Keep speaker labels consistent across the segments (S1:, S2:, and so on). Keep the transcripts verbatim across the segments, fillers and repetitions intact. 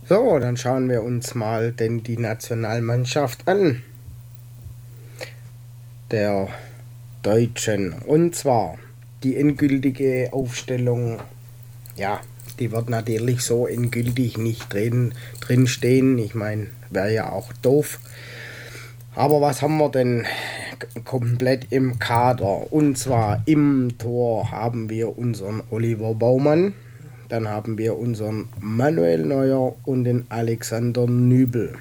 S1: So, dann schauen wir uns mal denn die Nationalmannschaft an, der Deutschen. Und zwar die endgültige Aufstellung, ja, die wird natürlich so endgültig nicht drin, drin stehen. Ich meine, wäre ja auch doof. Aber was haben wir denn komplett im Kader? Und zwar im Tor haben wir unseren Oliver Baumann. Dann haben wir unseren Manuel Neuer und den Alexander Nübel.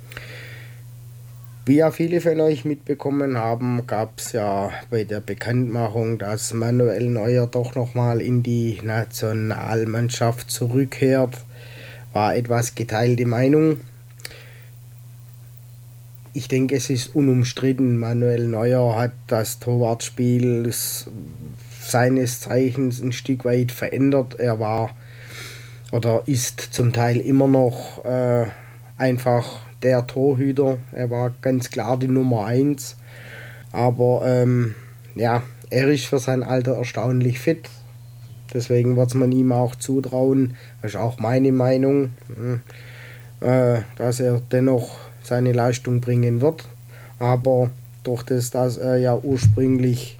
S1: Wie ja viele von euch mitbekommen haben, gab es ja bei der Bekanntmachung, dass Manuel Neuer doch nochmal in die Nationalmannschaft zurückkehrt, war etwas geteilte Meinung. Ich denke, es ist unumstritten, Manuel Neuer hat das Torwartspiel seines Zeichens ein Stück weit verändert. Er war oder ist zum Teil immer noch äh, einfach der Torhüter. Er war ganz klar die Nummer eins. Aber ähm, ja, er ist für sein Alter erstaunlich fit. Deswegen wird man ihm auch zutrauen, das ist auch meine Meinung, äh, dass er dennoch seine Leistung bringen wird. Aber durch das, dass er ja ursprünglich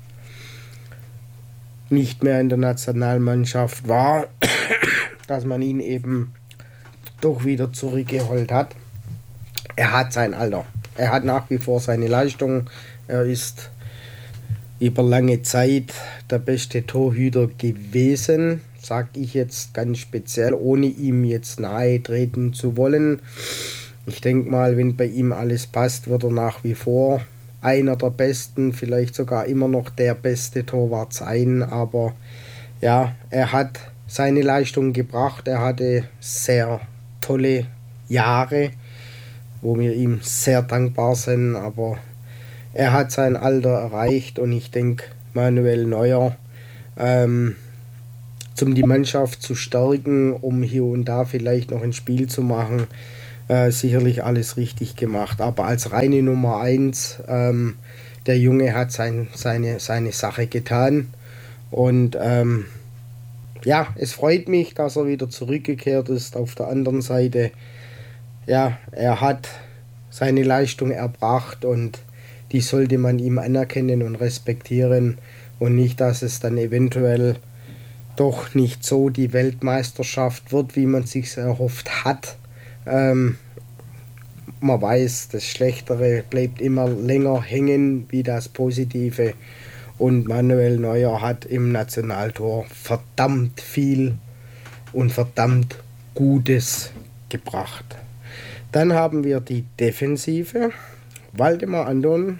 S1: nicht mehr in der Nationalmannschaft war, dass man ihn eben doch wieder zurückgeholt hat. Er hat sein Alter. Er hat nach wie vor seine Leistung. Er ist über lange Zeit der beste Torhüter gewesen, sage ich jetzt ganz speziell, ohne ihm jetzt nahe treten zu wollen. Ich denke mal, wenn bei ihm alles passt, wird er nach wie vor einer der besten, vielleicht sogar immer noch der beste Torwart sein. Aber ja, er hat seine Leistung gebracht. Er hatte sehr tolle Jahre, wo wir ihm sehr dankbar sind. Aber er hat sein Alter erreicht und ich denke, Manuel Neuer, ähm, um die Mannschaft zu stärken, um hier und da vielleicht noch ein Spiel zu machen, äh, sicherlich alles richtig gemacht. Aber als reine Nummer eins, ähm, der Junge hat sein, seine, seine Sache getan. Und ähm, ja, es freut mich, dass er wieder zurückgekehrt ist. Auf der anderen Seite, ja, er hat seine Leistung erbracht und die sollte man ihm anerkennen und respektieren und nicht, dass es dann eventuell doch nicht so die Weltmeisterschaft wird, wie man sich erhofft hat. Ähm, man weiß, das Schlechtere bleibt immer länger hängen wie das Positive. Und Manuel Neuer hat im Nationaltor verdammt viel und verdammt Gutes gebracht. Dann haben wir die Defensive. Waldemar Anton,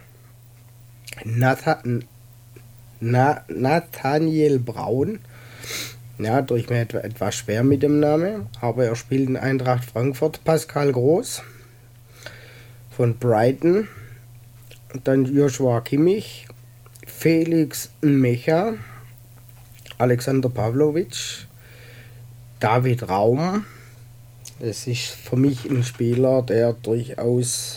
S1: Nathan, Na, Nathaniel Braun, ja, durch mir etwa, etwas schwer mit dem Namen, aber er spielt in Eintracht Frankfurt. Pascal Groß von Brighton, dann Joshua Kimmich, Felix Mecha, Alexander Pavlovic, David Raum. Das ist für mich ein Spieler, der durchaus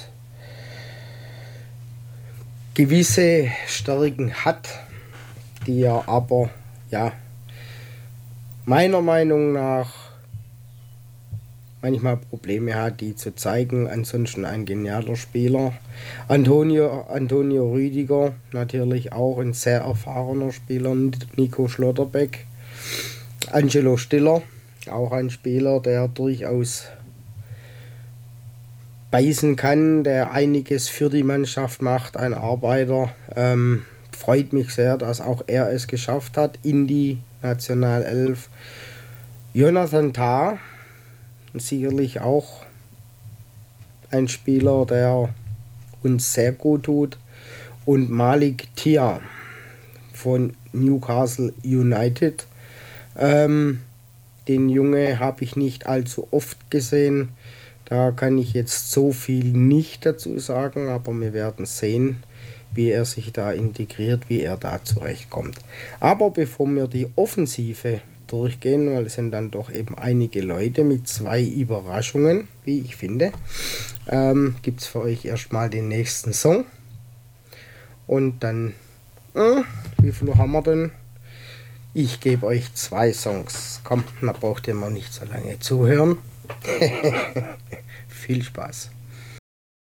S1: gewisse Stärken hat, die er aber, ja, meiner Meinung nach manchmal Probleme hat, die zu zeigen. Ansonsten ein genialer Spieler. Antonio, Antonio Rüdiger, natürlich auch ein sehr erfahrener Spieler. Nico Schlotterbeck. Angelo Stiller, auch ein Spieler, der durchaus beißen kann, der einiges für die Mannschaft macht, ein Arbeiter. Ähm, freut mich sehr, dass auch er es geschafft hat in die Nationalelf. Jonathan Tah, sicherlich auch ein Spieler, der uns sehr gut tut. Und Malik Tia von Newcastle United. Ähm, den Junge habe ich nicht allzu oft gesehen. Da kann ich jetzt so viel nicht dazu sagen, aber wir werden sehen, wie er sich da integriert, wie er da zurechtkommt. Aber bevor wir die Offensive durchgehen, weil es sind dann doch eben einige Leute mit zwei Überraschungen, wie ich finde, ähm, gibt es für euch erstmal den nächsten Song. Und dann, äh, wie viel haben wir denn? Ich gebe euch zwei Songs. Komm, da braucht ihr mal nicht so lange zuhören. Viel Spaß.